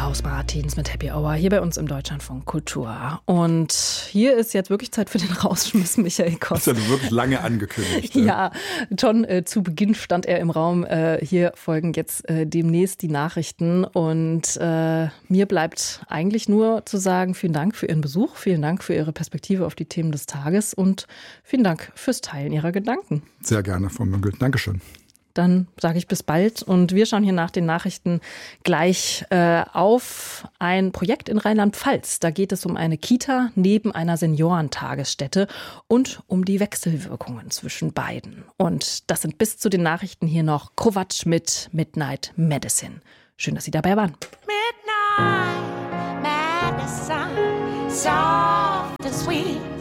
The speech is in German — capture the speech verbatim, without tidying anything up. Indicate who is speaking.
Speaker 1: Haus Martins mit Happy Hour hier bei uns im Deutschlandfunk Kultur. Und hier ist jetzt wirklich Zeit für den Rausschmiss, Michael Kost.
Speaker 2: Das ist ja wirklich lange angekündigt.
Speaker 1: Ja, schon äh, zu Beginn stand er im Raum. Äh, hier folgen jetzt äh, demnächst die Nachrichten. Und äh, mir bleibt eigentlich nur zu sagen, vielen Dank für Ihren Besuch, vielen Dank für Ihre Perspektive auf die Themen des Tages und vielen Dank fürs Teilen Ihrer Gedanken.
Speaker 2: Sehr gerne, Frau Müngel. Dankeschön.
Speaker 1: Dann sage ich bis bald und wir schauen hier nach den Nachrichten gleich äh, auf ein Projekt in Rheinland-Pfalz. Da geht es um eine Kita neben einer Seniorentagesstätte und um die Wechselwirkungen zwischen beiden. Und das sind bis zu den Nachrichten hier noch Krowatsch mit Midnight Medicine. Schön, dass Sie dabei waren.
Speaker 3: Midnight Medicine, soft and sweet.